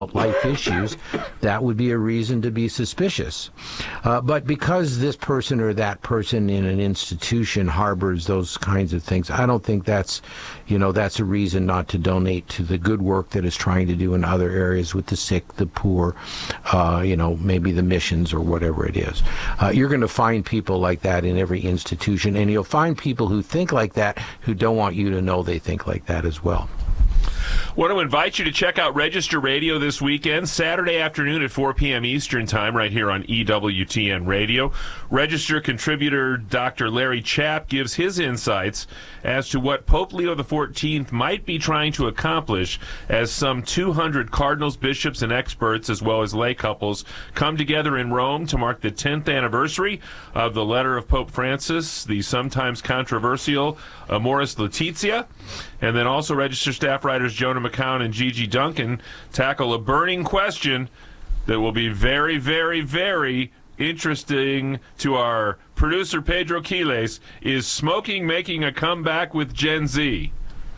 life issues, that would be a reason to be suspicious. But because this person or that person in an institution harbors those kinds of things, I don't think that's a reason not to donate to the good work that is trying to do in other areas with the sick, the poor, maybe the missions or whatever it is. You're going to find people like that in every institution, and you'll find people who think like that who don't want you to know they think like that as well. Want to invite you to check out Register Radio this weekend, Saturday afternoon at 4 p.m. Eastern Time, right here on EWTN Radio. Register contributor Dr. Larry Chapp gives his insights as to what Pope Leo XIV might be trying to accomplish as some 200 cardinals, bishops, and experts, as well as lay couples, come together in Rome to mark the 10th anniversary of the letter of Pope Francis, the sometimes controversial Amoris Laetitia. And then also Register staff writers Jonah McCown and Gigi Duncan tackle a burning question that will be very, very, very interesting to our producer Pedro Quiles. Is smoking making a comeback with Gen Z?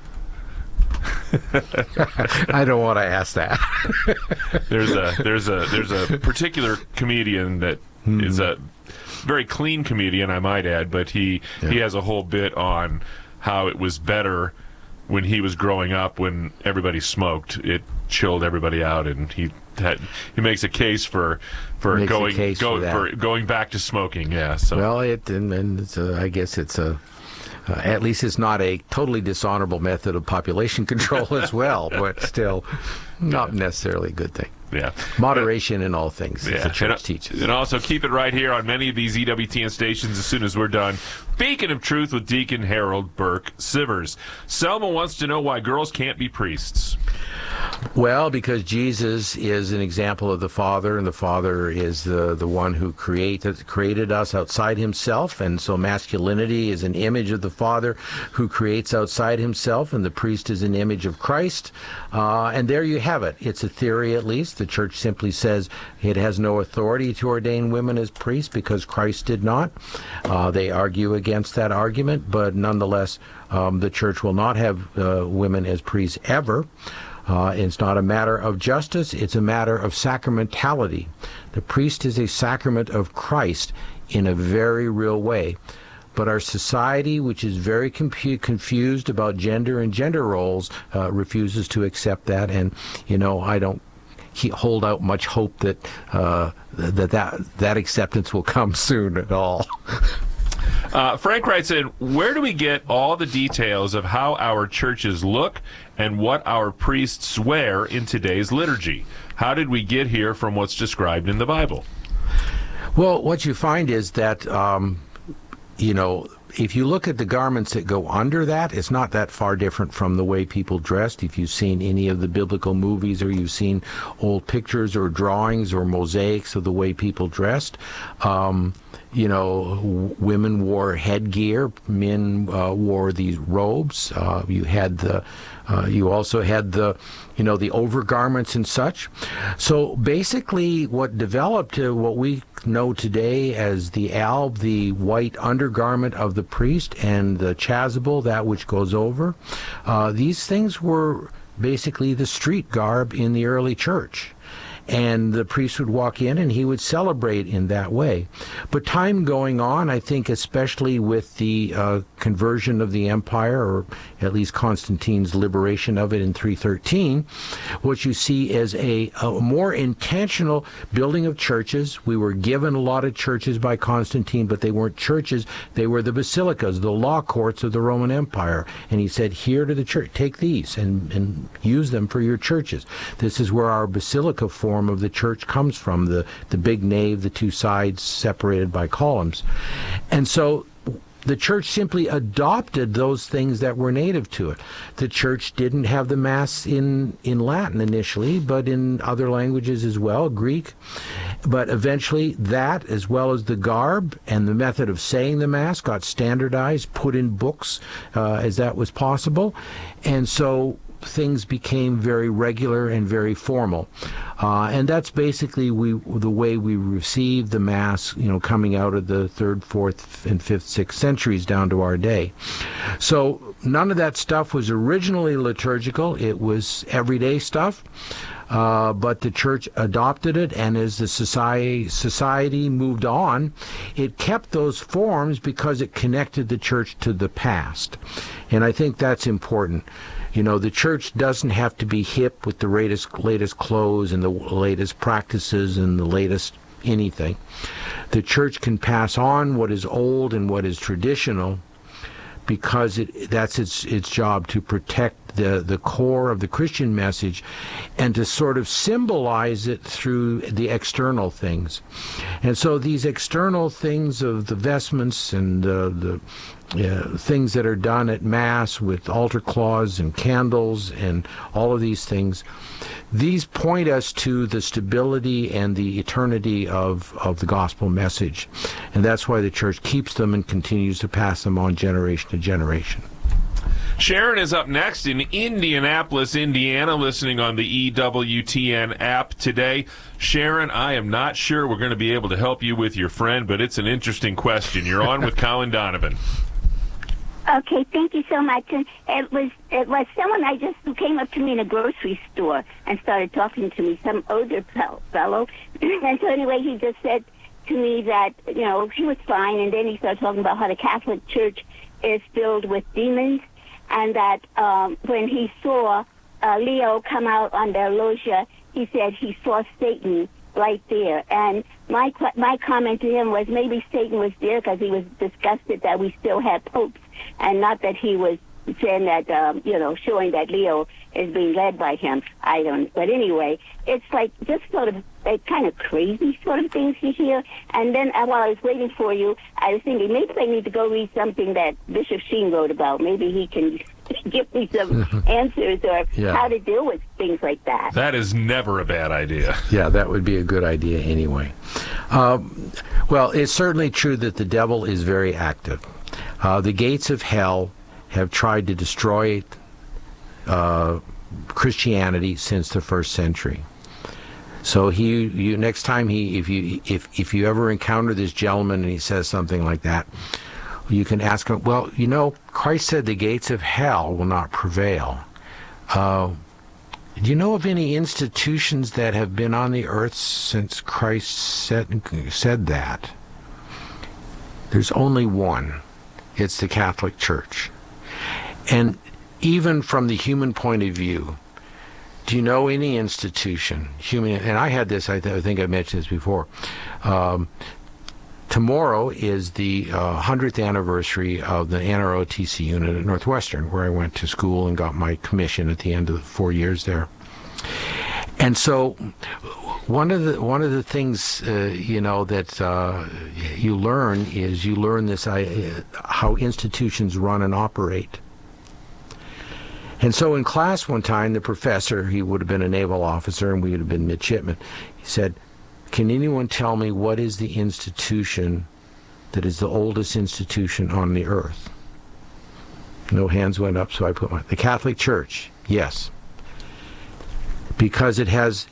I don't want to ask that. There's a particular comedian that is a very clean comedian, I might add, but he has a whole bit on how it was better when he was growing up, when everybody smoked. It chilled everybody out, and he makes a case for going back to smoking. Yeah. So. Well, I guess it's at least it's not a totally dishonorable method of population control as well, but still not necessarily a good thing. Yeah. Moderation in all things, as the church teaches. And also keep it right here on many of these EWTN stations as soon as we're done. Beacon of Truth with Deacon Harold Burke Sivers. Selma wants to know why girls can't be priests. Well, because Jesus is an example of the Father, and the Father is the one who created us outside himself, and so masculinity is an image of the Father who creates outside himself, and the priest is an image of Christ. And there you have it. It's a theory, at least. The church simply says it has no authority to ordain women as priests because Christ did not. They argue against that argument, but nonetheless, the church will not have women as priests ever. It's not a matter of justice, it's a matter of sacramentality. The priest is a sacrament of Christ in a very real way. But our society, which is very confused about gender and gender roles, refuses to accept that. And, I don't hold out much hope that acceptance will come soon at all. Frank writes in, where do we get all the details of how our churches look and what our priests wear in today's liturgy? How did we get here from what's described in the Bible? Well, what you find is that, if you look at the garments that go under that, it's not that far different from the way people dressed. If you've seen any of the biblical movies, or you've seen old pictures or drawings or mosaics of the way people dressed, women wore headgear, men wore these robes. You also had the overgarments and such. So basically, what developed what we know today as the alb, the white undergarment of the priest, and the chasuble, that which goes over, these things were basically the street garb in the early church. And the priest would walk in and he would celebrate in that way. But time going on, I think especially with the conversion of the empire, or at least Constantine's liberation of it in 313, what you see is a more intentional building of churches. We were given a lot of churches by Constantine, but they weren't churches. They were the basilicas, the law courts of the Roman Empire. And he said, here to the church, take these and use them for your churches. This is where our basilica form of the church comes from, the big nave, the two sides separated by columns. And so the church simply adopted those things that were native to it. The church didn't have the Mass in Latin initially, but in other languages as well, Greek. But eventually that, as well as the garb and the method of saying the Mass, got standardized, put in books as that was possible. And so things became very regular and very formal. And that's basically the way we received the Mass, coming out of the 3rd, 4th, and 5th, 6th centuries down to our day. So none of that stuff was originally liturgical. It was everyday stuff. But the church adopted it, and as the society moved on, it kept those forms because it connected the church to the past. And I think that's important. You know, the church doesn't have to be hip with the latest clothes and the latest practices and the latest anything. The church can pass on what is old and what is traditional because that's its job, to protect the core of the Christian message and to sort of symbolize it through the external things. And so these external things of the vestments and the things that are done at Mass with altar cloths and candles and all of these things, these point us to the stability and the eternity of the gospel message. And that's why the church keeps them and continues to pass them on generation to generation. Sharon is up next in Indianapolis, Indiana, listening on the EWTN app today. Sharon, I am not sure we're going to be able to help you with your friend, but it's an interesting question. You're on with Colin Donovan. Okay, thank you so much. And it was someone who came up to me in a grocery store and started talking to me, some older fellow. And so anyway, he just said to me that, you know, he was fine, and then he started talking about how the Catholic Church is filled with demons, and that when he saw Leo come out on their loggia, he said he saw Satan right there. And my comment to him was maybe Satan was there because he was disgusted that we still had popes, and not that he was saying that, showing that Leo is being led by him. I don't. But anyway, it's like just sort of kind of crazy sort of things you hear. And then while I was waiting for you, I was thinking maybe I need to go read something that Bishop Sheen wrote about. Maybe he can give me some answers or how to deal with things like that. That is never a bad idea. Yeah, that would be a good idea anyway. Well, it's certainly true that the devil is very active. The gates of hell have tried to destroy Christianity since the first century. So next time if you ever encounter this gentleman and he says something like that, you can ask him, well, you know, Christ said the gates of hell will not prevail. Do you know of any institutions that have been on the earth since Christ said that? There's only one. It's the Catholic Church. And even from the human point of view, do you know any institution, and I had this, I think I mentioned this before, tomorrow is the 100th anniversary of the NROTC unit at Northwestern, where I went to school and got my commission at the end of the 4 years there. And so one of the things that you learn is this how institutions run and operate. And so in class one time, the professor, he would have been a naval officer and we would have been midshipmen, he said, can anyone tell me what is the institution that is the oldest institution on the earth? No hands went up, so I put the Catholic Church. Yes. Because it has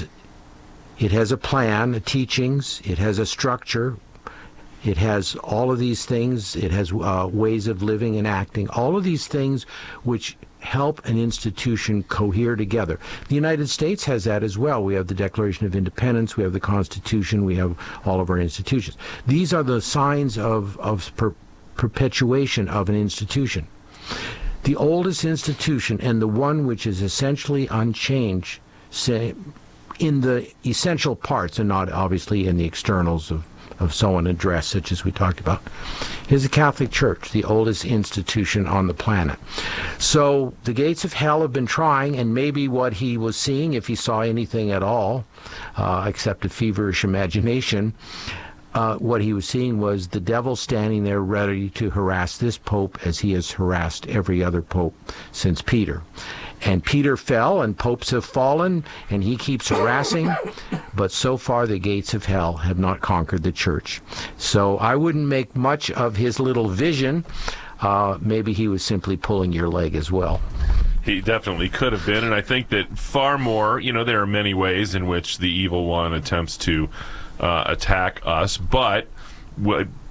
a plan, teachings, it has a structure, it has all of these things, it has ways of living and acting, all of these things which help an institution cohere together. The United States has that as well. We have the Declaration of Independence, we have the Constitution, we have all of our institutions. These are the signs of perpetuation of an institution. The oldest institution, and the one which is essentially unchanged, say, in the essential parts and not obviously in the externals of someone and dress, such as we talked about, is the Catholic Church, the oldest institution on the planet. So the gates of hell have been trying, and maybe what he was seeing, if he saw anything at all, except a feverish imagination, what he was seeing was the devil standing there ready to harass this pope as he has harassed every other pope since Peter. And Peter fell, and popes have fallen, and he keeps harassing, but so far the gates of hell have not conquered the church. So I wouldn't make much of his little vision. Maybe he was simply pulling your leg as well. He definitely could have been, and I think that far more, there are many ways in which the evil one attempts to attack us, but what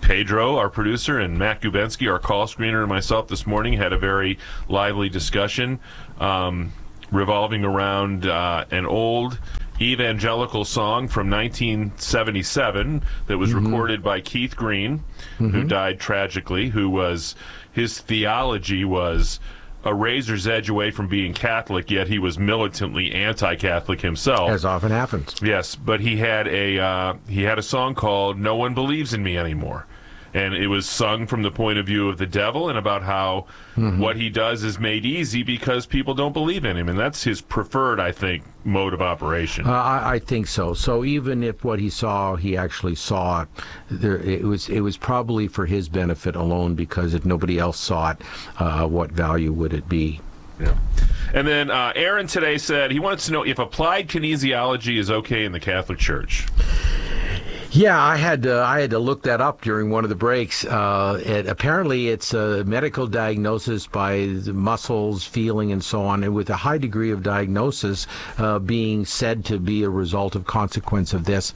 Pedro, our producer, and Matt Gubensky, our call screener, and myself this morning had a very lively discussion revolving around an old evangelical song from 1977 that was recorded by Keith Green, who died tragically, his theology was a razor's edge away from being Catholic, yet he was militantly anti-Catholic himself. As often happens. Yes, but he had a song called "No One Believes in Me Anymore." And it was sung from the point of view of the devil and about how what he does is made easy because people don't believe in him. And that's his preferred, I think, mode of operation. I think so. So even if what he saw, he actually saw it, it was probably for his benefit alone, because if nobody else saw it, what value would it be? Yeah. And then Aaron today said he wants to know if applied kinesiology is okay in the Catholic Church. Yeah, I had to look that up during one of the breaks. Apparently, it's a medical diagnosis by the muscles, feeling, and so on, and with a high degree of diagnosis being said to be a result of consequence of this.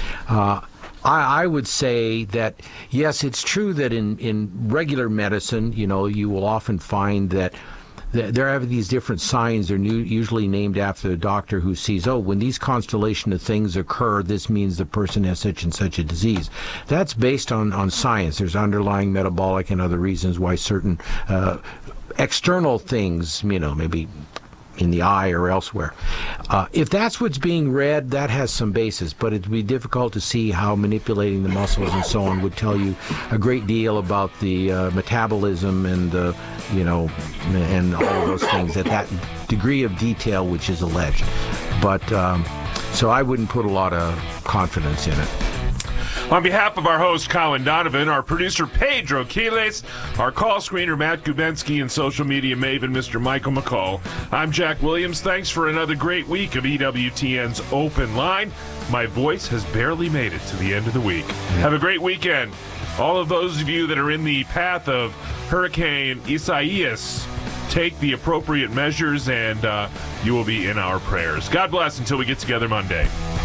I would say that, yes, it's true that in regular medicine, you will often find that there are these different signs. They're usually named after the doctor who sees, when these constellation of things occur, this means the person has such and such a disease. That's based on science. There's underlying metabolic and other reasons why certain external things, maybe in the eye or elsewhere. If that's what's being read, that has some basis, but it'd be difficult to see how manipulating the muscles and so on would tell you a great deal about the metabolism and and all of those things at that degree of detail which is alleged. But so I wouldn't put a lot of confidence in it. On behalf of our host, Colin Donovan, our producer, Pedro Quiles, our call screener, Matt Gubensky, and social media maven, Mr. Michael McCall, I'm Jack Williams. Thanks for another great week of EWTN's Open Line. My voice has barely made it to the end of the week. Have a great weekend. All of those of you that are in the path of Hurricane Isaias, take the appropriate measures, and you will be in our prayers. God bless until we get together Monday.